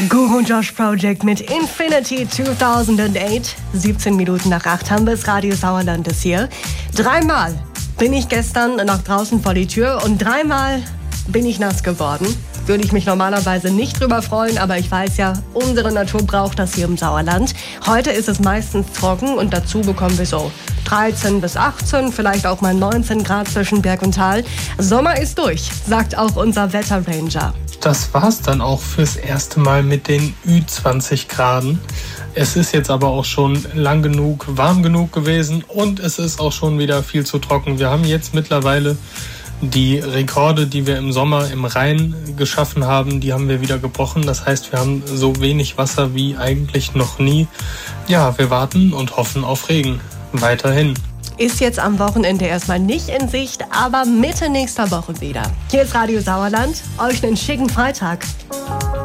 Guru Josh Project mit Infinity 2008. 17 Minuten nach 8 haben wir es. Radio Sauerland ist hier. 3-mal bin ich gestern nach draußen vor die Tür und 3-mal bin ich nass geworden. Würde ich mich normalerweise nicht drüber freuen, aber ich weiß ja, unsere Natur braucht das hier im Sauerland. Heute ist es meistens trocken und dazu bekommen wir so 13 bis 18, vielleicht auch mal 19 Grad zwischen Berg und Tal. Sommer ist durch, sagt auch unser Wetterranger. Das war's dann auch fürs erste Mal mit den Ü20 Graden. Es ist jetzt aber auch schon lang genug, warm genug gewesen und es ist auch schon wieder viel zu trocken. Wir haben jetzt mittlerweile die Rekorde, die wir im Sommer im Rhein geschaffen haben, die haben wir wieder gebrochen. Das heißt, wir haben so wenig Wasser wie eigentlich noch nie. Ja, wir warten und hoffen auf Regen. Weiterhin. Ist jetzt am Wochenende erstmal nicht in Sicht, aber Mitte nächster Woche wieder. Hier ist Radio Sauerland. Euch einen schicken Freitag.